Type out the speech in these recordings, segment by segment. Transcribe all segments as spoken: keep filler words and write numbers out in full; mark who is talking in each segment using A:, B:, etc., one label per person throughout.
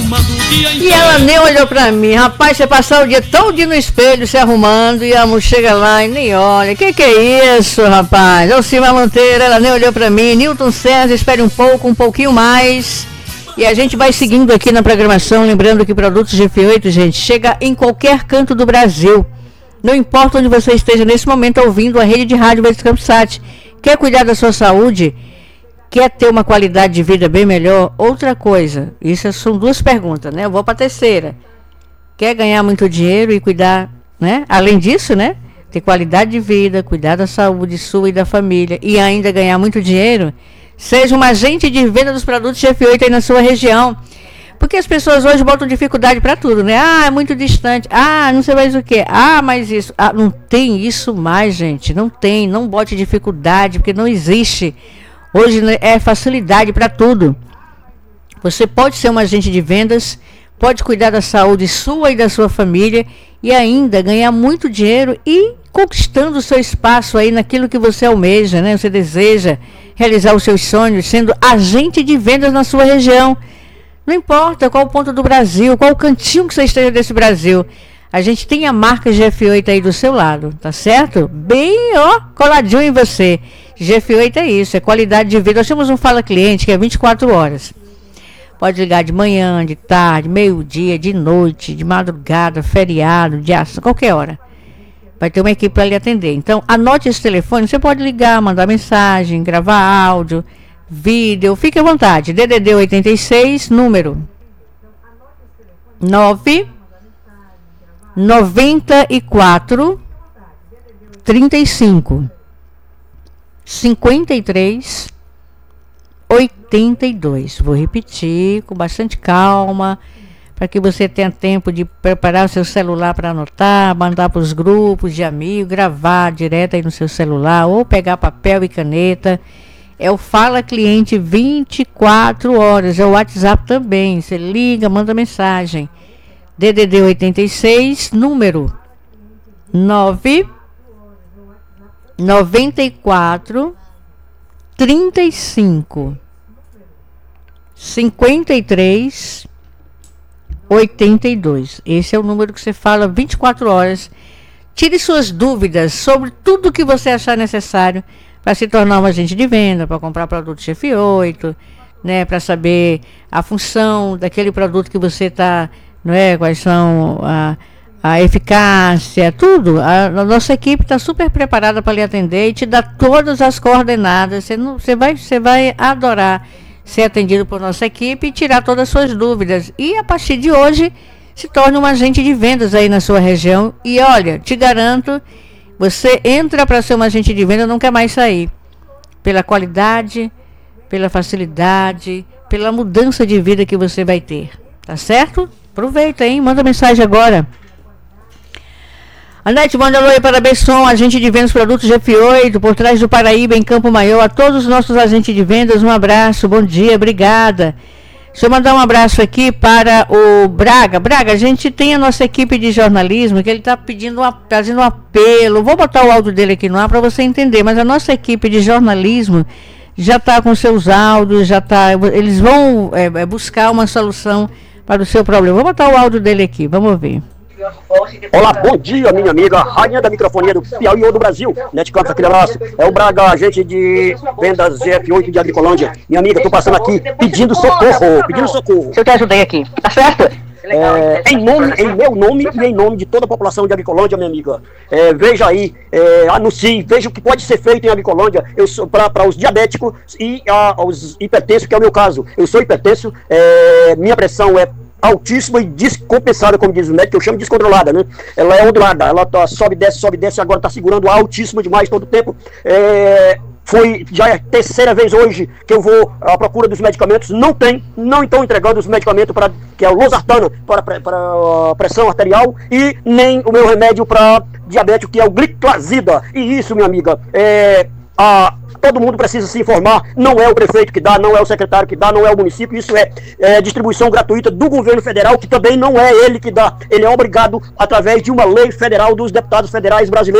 A: E ela nem olhou pra mim. Rapaz, você passar o dia todo no espelho se arrumando e a mulher chega lá e nem olha. Que que é isso, rapaz? Alcima Monteiro, ela nem olhou pra mim. Newton César, espere um pouco, um pouquinho mais. E a gente vai seguindo aqui na programação, lembrando que Produtos G F oito, gente, chega em qualquer canto do Brasil. Não importa onde você esteja nesse momento ouvindo a rede de rádio Verdes Campos Sat. Quer cuidar da sua saúde? Quer ter uma qualidade de vida bem melhor? Outra coisa, isso são duas perguntas, né? Eu vou para a terceira. Quer ganhar muito dinheiro e cuidar, né? Além disso, né? Ter qualidade de vida, cuidar da saúde sua e da família e ainda ganhar muito dinheiro? Seja um agente de venda dos produtos G F oito aí na sua região. Porque as pessoas hoje botam dificuldade para tudo, né? Ah, é muito distante. Ah, não sei mais o que. Ah, mas isso. Ah, não tem isso mais, gente. Não tem. Não bote dificuldade, porque não existe. Hoje é facilidade para tudo. Você pode ser um agente de vendas, pode cuidar da saúde sua e da sua família e ainda ganhar muito dinheiro e conquistando o seu espaço aí naquilo que você almeja, né? Você deseja realizar os seus sonhos sendo agente de vendas na sua região. Não importa qual ponto do Brasil, qual cantinho que você esteja desse Brasil. A gente tem a marca G F oito aí do seu lado, tá certo? Bem, ó, coladinho em você. G F oito é isso, é qualidade de vida. Nós temos um Fala Cliente que é vinte e quatro horas. Pode ligar de manhã, de tarde, meio-dia, de noite, de madrugada, feriado, de ação, qualquer hora. Vai ter uma equipe para lhe atender. Então, anote esse telefone, você pode ligar, mandar mensagem, gravar áudio, vídeo, fique à vontade. D D D oitenta e seis, número nove noventa e quatro trinta e cinco cinquenta e três oitenta e dois. Vou repetir com bastante calma, para que você tenha tempo de preparar o seu celular para anotar, mandar para os grupos de amigos, gravar direto aí no seu celular, ou pegar papel e caneta. É o Fala Cliente vinte e quatro horas, é o WhatsApp também. Você liga, manda mensagem. D D D oitenta e seis, número nove noventa e quatro trinta e cinco cinquenta e três oitenta e dois. Esse é o número que você fala vinte e quatro horas. Tire suas dúvidas sobre tudo que você achar necessário para se tornar um agente de venda, para comprar produto G F oito, né, para saber a função daquele produto que você está, não é, quais são a, a eficácia, tudo. A, a nossa equipe está super preparada para lhe atender e te dar todas as coordenadas. Você, não, você, vai, você vai adorar ser atendido por nossa equipe e tirar todas as suas dúvidas. E a partir de hoje, se torne um agente de vendas aí na sua região. E olha, te garanto, você entra para ser um agente de venda e não quer mais sair. Pela qualidade, pela facilidade, pela mudança de vida que você vai ter. Tá certo? Aproveita, hein? Manda mensagem agora. Anete, manda alô aí para a Besson, agente de vendas produtos G F oito, por trás do Paraíba, em Campo Maior. A todos os nossos agentes de vendas, um abraço, bom dia, obrigada. Deixa eu mandar um abraço aqui para o Braga. Braga, a gente tem a nossa equipe de jornalismo, que ele está pedindo, um, fazendo um apelo. Vou botar o áudio dele aqui no ar para você entender, mas a nossa equipe de jornalismo já está com seus áudios, já tá, eles vão é, buscar uma solução para o seu problema. Vou botar o áudio dele aqui, vamos ver.
B: Olá, bom dia, minha amiga, rainha da microfonia do Piauí ou do Brasil, Nete Campos, aquele abraço. É o Braga, agente de vendas G F oito de Agricolândia. Minha amiga, tô passando aqui pedindo socorro, pedindo socorro.
A: Eu te ajudei aqui, tá certo?
B: É, em, nome, em meu nome e em nome de toda a população de Agricolândia, minha amiga, é, veja aí, é, anuncie, veja o que pode ser feito em Agricolândia para os diabéticos e a, aos hipertensos, que é o meu caso. Eu sou hipertenso, é, minha pressão é altíssima e descompensada, como diz o médico, que eu chamo de descontrolada, né? Ela é ondulada, ela tá, sobe, desce, sobe, desce, agora está segurando altíssima demais todo o tempo. É, foi, já é a terceira vez hoje que eu vou à procura dos medicamentos, não tem, não estão entregando os medicamentos, pra, que é o losartano para, para pressão arterial e nem o meu remédio para diabetes, que é o gliclazida. E isso, minha amiga, é... A, todo mundo precisa se informar, não é o prefeito que dá, não é o secretário que dá, não é o município, isso é, é distribuição gratuita do governo federal, que também não é ele que dá, ele é obrigado através de uma lei federal dos deputados federais brasileiros.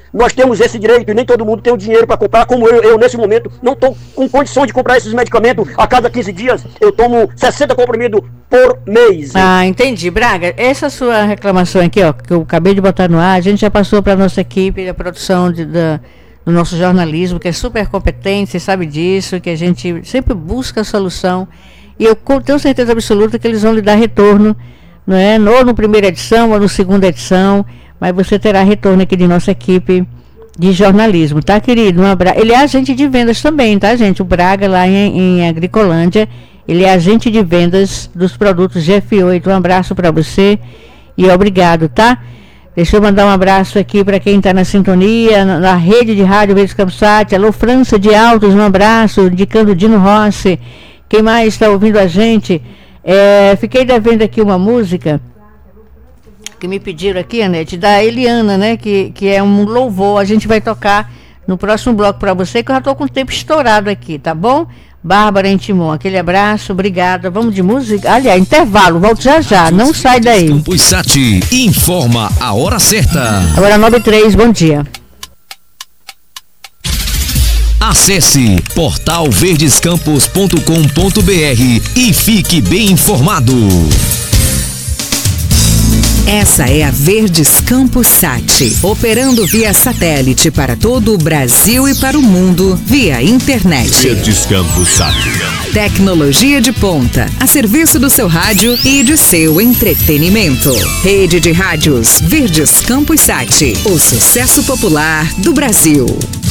B: nós temos esse direito e nem todo mundo tem o dinheiro para comprar, como eu, eu nesse momento não estou com condição de comprar esses medicamentos. A cada quinze dias eu tomo sessenta comprimidos por mês.
A: Ah, entendi. Braga, essa sua reclamação aqui, ó, que eu acabei de botar no ar, a gente já passou para a nossa equipe da produção de, da, do nosso jornalismo, que é super competente, você sabe disso, que a gente sempre busca a solução. E eu tenho certeza absoluta que eles vão lhe dar retorno, não é? Ou no primeira edição, ou no segunda edição, mas você terá retorno aqui de nossa equipe de jornalismo, tá, querido? Um abraço. Ele é agente de vendas também, tá, gente? O Braga, lá em, em Agricolândia, ele é agente de vendas dos produtos G F oito. Um abraço para você e obrigado, tá? Deixa eu mandar um abraço aqui para quem está na sintonia, na, na rede de rádio Verdes Campos Sat. Alô, França de Altos, um abraço, indicando Dino Rossi. Quem mais está ouvindo a gente? É, fiquei devendo aqui uma música que me pediram aqui, Anete, da Eliana, né? Que, que é um louvor. A gente vai tocar no próximo bloco para você, que eu já estou com o tempo estourado aqui, tá bom? Bárbara Intimon, aquele abraço, obrigada. Vamos de música? Aliás, intervalo, volto já já, não sai daí.
C: Campos Sat informa a hora certa.
A: Agora nove e três, bom dia.
C: Acesse portal verdescampos ponto com ponto br e fique bem informado.
D: Essa é a Verdes Campos Sat, operando via satélite para todo o Brasil e para o mundo via internet.
C: Verdes Campos Sat.
D: Tecnologia de ponta, a serviço do seu rádio e de seu entretenimento. Rede de rádios Verdes Campos Sat, o sucesso popular do Brasil.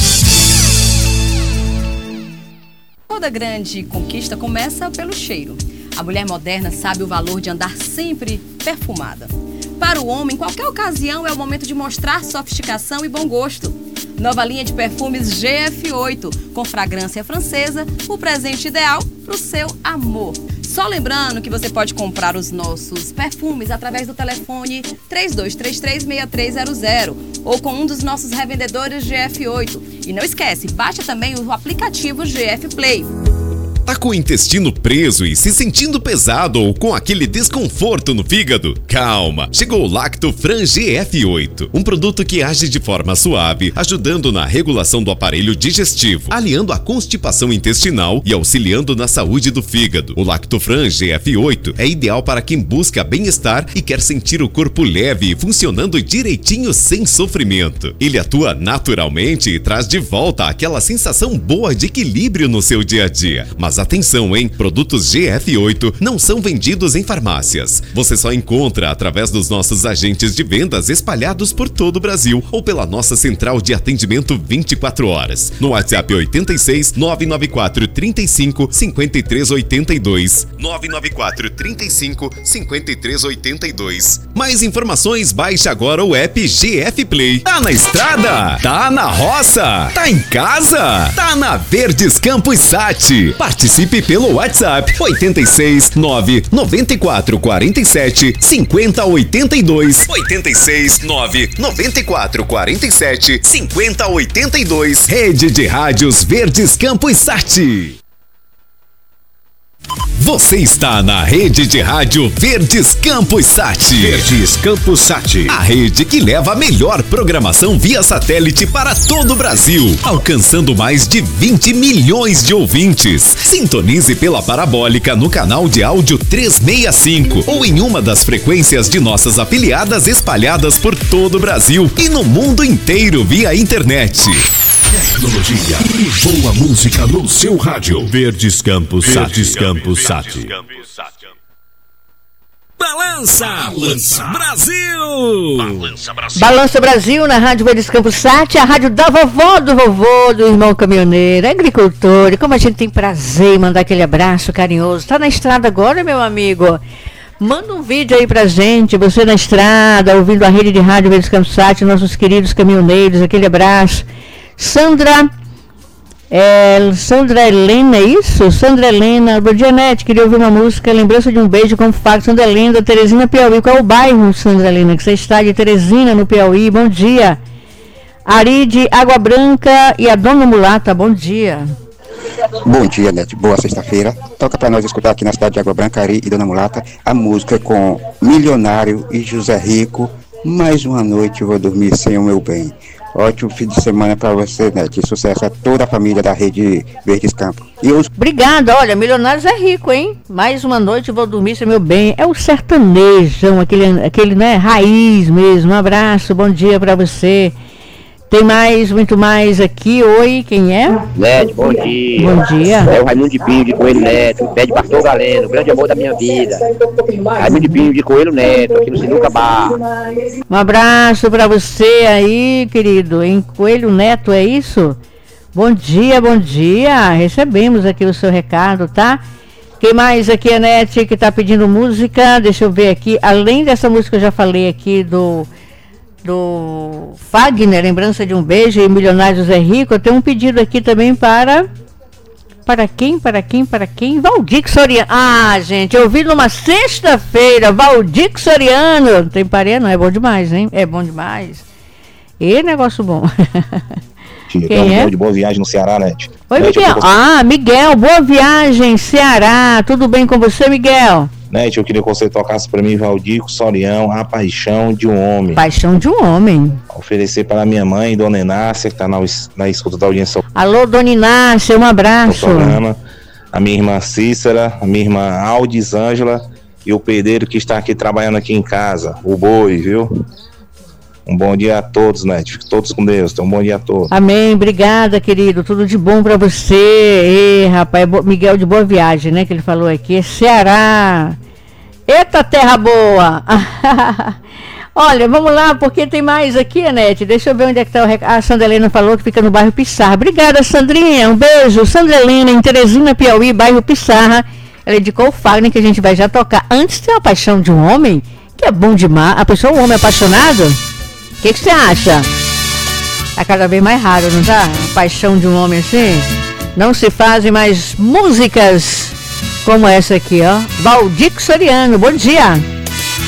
E: Toda grande conquista começa pelo cheiro. A mulher moderna sabe o valor de andar sempre perfumada. Para o homem, qualquer ocasião é o momento de mostrar sofisticação e bom gosto. Nova linha de perfumes G F oito, com fragrância francesa, o presente ideal para o seu amor. Só lembrando que você pode comprar os nossos perfumes através do telefone três dois três três, seis três zero zero ou com um dos nossos revendedores G F oito. E não esquece, baixa também o aplicativo G F Play.
F: Tá com o intestino preso e se sentindo pesado ou com aquele desconforto no fígado? Calma, chegou o Lactofran G F oito, um produto que age de forma suave, ajudando na regulação do aparelho digestivo, aliando a constipação intestinal e auxiliando na saúde do fígado. O Lactofran G F oito é ideal para quem busca bem-estar e quer sentir o corpo leve e funcionando direitinho sem sofrimento. Ele atua naturalmente e traz de volta aquela sensação boa de equilíbrio no seu dia a dia. Mas atenção, hein? Produtos G F oito não são vendidos em farmácias. Você só encontra através dos nossos agentes de vendas espalhados por todo o Brasil ou pela nossa central de atendimento vinte e quatro horas. No WhatsApp oitenta e seis, nove nove quatro, trinta e cinco, cinquenta e três oitenta e dois. nove nove quatro, trinta e cinco, cinquenta e três oitenta e dois. Mais informações, baixe agora o app G F Play. Tá na estrada? Tá na roça? Tá em casa? Tá na Verdes Campos Sat. Participe pelo WhatsApp oitenta e seis, nove nove quatro, quarenta e sete, cinquenta oitenta e dois. oitenta e seis, nove nove quatro, quarenta e sete, cinquenta oitenta e dois. Rede de Rádios Verdes Campos Sat. Você está na rede de rádio Verdes Campos Sat.
C: Verdes Campos Sat,
F: a rede que leva a melhor programação via satélite para todo o Brasil, alcançando mais de vinte milhões de ouvintes. Sintonize pela parabólica no canal de áudio trezentos e sessenta e cinco ou em uma das frequências de nossas afiliadas espalhadas por todo o Brasil e no mundo inteiro via internet.
C: Tecnologia e boa música no seu rádio. Verdes Campos Sat. Verdes Campos Sat. Balança, Balança Brasil. Balança Brasil.
A: Balança Brasil na Rádio Verdes Campos Sat, a rádio da vovó, do vovô, do irmão caminhoneiro, agricultor. E como a gente tem prazer em mandar aquele abraço carinhoso. Tá na estrada agora, meu amigo? Manda um vídeo aí pra gente, você na estrada, ouvindo a rede de rádio Verdes Campos Sat, nossos queridos caminhoneiros, aquele abraço. Sandra, é, Sandra Helena, é isso? Sandra Helena, bom dia, Nete, queria ouvir uma música, lembrança de um beijo com fax, Sandra Helena, Teresina, Piauí. Qual é o bairro, Sandra Helena, que você está de Teresina, no Piauí? Bom dia. Ari de Água Branca e a Dona Mulata, bom dia.
G: Bom dia, Nete, boa sexta-feira. Toca para nós escutar aqui na cidade de Água Branca, Ari e Dona Mulata, a música com Milionário e José Rico. Mais uma noite eu vou dormir sem o meu bem. Ótimo fim de semana para você, Nete. Sucesso a toda a família da Rede Verdes Campos. E os...
A: Obrigada, olha, Milionários é rico, hein? Mais uma noite vou dormir, seu meu bem. É o sertanejão, aquele, aquele, né, raiz mesmo. Um abraço, bom dia para você. Tem mais, muito mais aqui. Oi, quem é?
H: Neto, bom dia.
A: Bom dia.
H: É o Raimundo de Pinho de Coelho Neto, pé de Pastor Galeno, o grande amor da minha vida. Raimundo de Pinho de Coelho Neto, aqui no Sinuca Bar.
A: Um abraço para você aí, querido. Em Coelho Neto, é isso? Bom dia, bom dia. Recebemos aqui o seu recado, tá? Quem mais aqui, Anete, que tá pedindo música? Deixa eu ver aqui. Além dessa música que eu já falei aqui do... do Fagner, Lembrança de um Beijo, e Milionários é Rico, eu tenho um pedido aqui também para para quem, para quem, para quem? Valdir Soriano. Ah, gente, eu vi numa sexta-feira, Valdir Soriano, não tem parede não, é bom demais, hein? É bom demais. E negócio bom. Quem é?
I: De Boa Viagem no Ceará, Nete.
A: Oi, Miguel. Ah, Miguel, Boa Viagem, Ceará, tudo bem com você, Miguel?
I: Nete, eu queria que você tocasse para mim Valdir Soriano, A Paixão de um Homem.
A: Paixão de um Homem.
I: Oferecer para minha mãe, Dona Inácia, que está na, na escuta da audiência.
A: Alô, Dona Inácia, um abraço.
I: Programa, a minha irmã Cícera, a minha irmã Aldis Ângela e o pedreiro que está aqui trabalhando aqui em casa, o Boi, viu? Um bom dia a todos, Nete. Fiquem todos com Deus. Então, um bom dia a todos.
A: Amém. Obrigada, querido. Tudo de bom pra você. Ei, rapaz, Miguel de Boa Viagem, né? Que ele falou aqui. Ceará. Eita, terra boa. Olha, vamos lá, porque tem mais aqui, Anete. Deixa eu ver onde é que tá o recado. A Sandra Helena falou que fica no bairro Pissarra. Obrigada, Sandrinha. Um beijo. Sandra Helena, em Teresina, Piauí, bairro Pissarra. Ela indicou o Fagner, que a gente vai já tocar. Antes tem a paixão de um homem, que é bom demais. A pessoa, um homem apaixonado... O que você acha? Tá cada vez mais raro, não tá? A paixão de um homem assim. Não se fazem mais músicas como essa aqui, ó. Valdir Soriano, bom dia.